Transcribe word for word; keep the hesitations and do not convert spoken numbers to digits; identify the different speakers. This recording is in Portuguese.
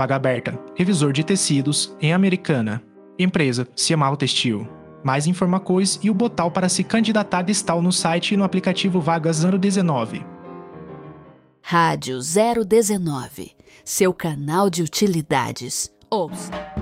Speaker 1: Paga Aberta, revisor de tecidos em Americana. Empresa Ciamal Textil. Mais informações e o botão para se candidatar está no site e no aplicativo Vagas zero dezenove.
Speaker 2: Rádio zero dezenove, seu canal de utilidades. Ouça.